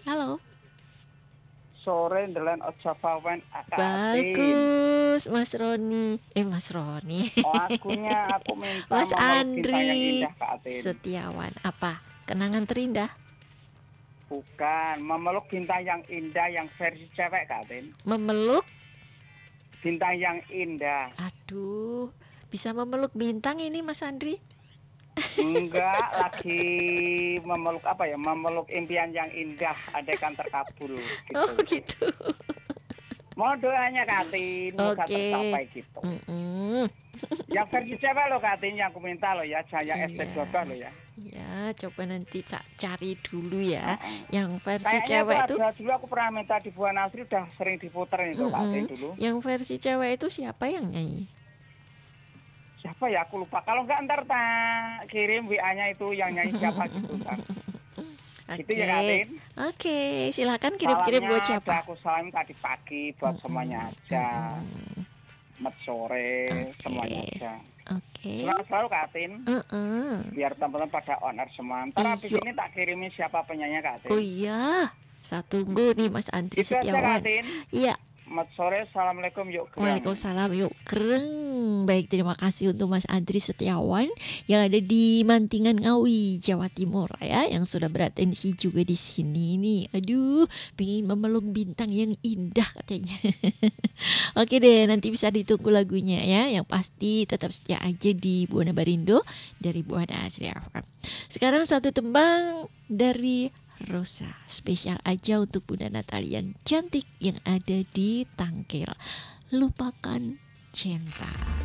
Halo. Sore ndelen aja pawen akatin. Bagus, Mas Roni. Mas Roni. Aku minta Mas memeluk bintang yang Andri indah Kak Atin. Setiawan. Apa? Kenangan terindah? Bukan, memeluk bintang yang indah yang versi cewek Kak Atin. Memeluk? Bintang yang indah. Aduh, bisa memeluk bintang ini Mas Andri? Enggak, lagi memeluk apa ya? Memeluk impian yang indah, andaikan terkabul Oh gitu. gitu. Mau doanya Kak Atin, moga tercapai gitu. Yang versi cewek loh Kak Atin, yang aku minta loh ya, jangan yang ST12 loh ya. Ya, coba nanti cari dulu ya. Yang versi Kayaknya cewek itu itu ada dulu, aku pernah minta di Bu Nasri, udah sering diputer itu Kak Atin dulu. Yang versi cewek itu siapa yang nyanyi? Siapa ya, aku lupa. Kalau nggak ntar tak kirim WA-nya itu yang nyanyi siapa gitu kan. Gitu ya Kak Atin. Oke, silakan kirim-kirim buat siapa? Salamnya aku salam tadi pagi buat semuanya aja. Selamat sore, semuanya aja. Selamat selalu Kak Atin. Biar teman-teman pada on air semua. Ntar habis ini tak kirimin siapa penyanyi Kak Atin. Oh iya, saya tunggu nih Mas Andri Gitu aja Setiawan. Kak Atin. Iya. Selamat sore, assalamualaikum, yuk kereng. Waalaikumsalam, yuk kereng. Baik, terima kasih untuk Mas Andri Setiawan yang ada di Mantingan Ngawi, Jawa Timur ya, yang sudah beratensi juga di sini nih. Aduh, pengen memeluk bintang yang indah katanya. Oke deh, nanti bisa ditunggu lagunya ya. Yang pasti tetap setia aja di Buana Barindo dari Buana Asri FM. Sekarang satu tembang dari Rosa, spesial aja untuk Bunda Natalia yang cantik yang ada di Tangkil. Lupakan cinta.